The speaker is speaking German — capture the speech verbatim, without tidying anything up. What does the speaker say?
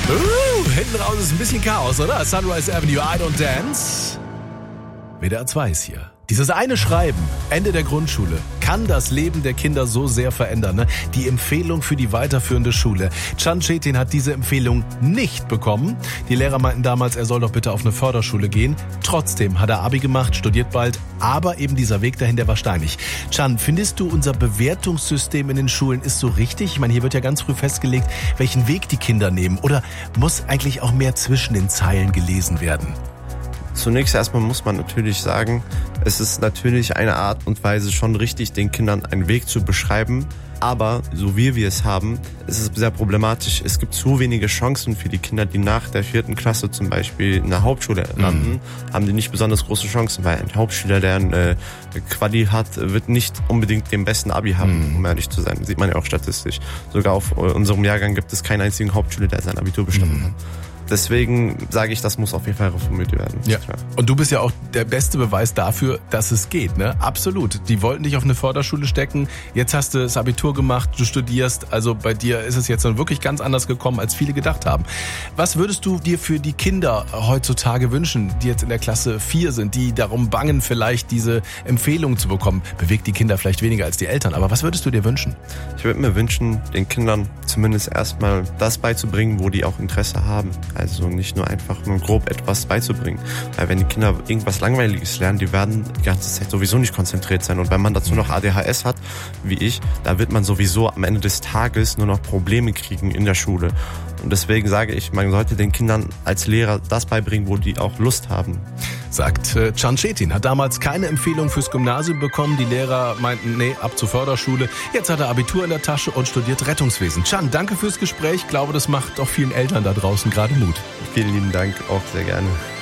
Uh, hinten raus ist ein bisschen Chaos, oder? Sunrise Avenue, I Don't Dance. W D R zwei ist hier. Dieses eine Schreiben, Ende der Grundschule, kann das Leben der Kinder so sehr verändern. Ne? Die Empfehlung für die weiterführende Schule. Can Çetin hat diese Empfehlung nicht bekommen. Die Lehrer meinten damals, er soll doch bitte auf eine Förderschule gehen. Trotzdem hat er Abi gemacht, studiert bald. Aber eben dieser Weg dahin, der war steinig. Can, findest du, unser Bewertungssystem in den Schulen ist so richtig? Ich meine, hier wird ja ganz früh festgelegt, welchen Weg die Kinder nehmen. Oder muss eigentlich auch mehr zwischen den Zeilen gelesen werden? Zunächst erstmal muss man natürlich sagen, es ist natürlich eine Art und Weise schon richtig, den Kindern einen Weg zu beschreiben. Aber so wie wir es haben, ist es sehr problematisch. Es gibt zu wenige Chancen für die Kinder, die nach der vierten Klasse zum Beispiel in der Hauptschule landen, mhm. haben die nicht besonders große Chancen, weil ein Hauptschüler, der eine Quali hat, wird nicht unbedingt den besten Abi haben, mhm. um ehrlich zu sein. Sieht man ja auch statistisch. Sogar auf unserem Jahrgang gibt es keinen einzigen Hauptschüler, der sein Abitur bestanden mhm. hat. Deswegen sage ich, das muss auf jeden Fall reformiert werden. Ja. Und du bist ja auch der beste Beweis dafür, dass es geht, ne? Absolut. Die wollten dich auf eine Förderschule stecken. Jetzt hast du das Abitur gemacht, du studierst. Also bei dir ist es jetzt dann wirklich ganz anders gekommen, als viele gedacht haben. Was würdest du dir für die Kinder heutzutage wünschen, die jetzt in der Klasse vier sind, die darum bangen, vielleicht diese Empfehlung zu bekommen? Bewegt die Kinder vielleicht weniger als die Eltern. Aber was würdest du dir wünschen? Ich würde mir wünschen, den Kindern zumindest erstmal das beizubringen, wo die auch Interesse haben. Also nicht nur einfach nur grob etwas beizubringen. Weil wenn die Kinder irgendwas Langweiliges lernen, die werden die ganze Zeit sowieso nicht konzentriert sein. Und wenn man dazu noch A D H S hat, wie ich, da wird man sowieso am Ende des Tages nur noch Probleme kriegen in der Schule. Und deswegen sage ich, man sollte den Kindern als Lehrer das beibringen, wo die auch Lust haben. Sagt äh, Can Çetin, hat damals keine Empfehlung fürs Gymnasium bekommen. Die Lehrer meinten, nee, ab zur Förderschule. Jetzt hat er Abitur in der Tasche und studiert Rettungswesen. Can, danke fürs Gespräch. Ich glaube, das macht auch vielen Eltern da draußen gerade Mut. Vielen lieben Dank, auch sehr gerne.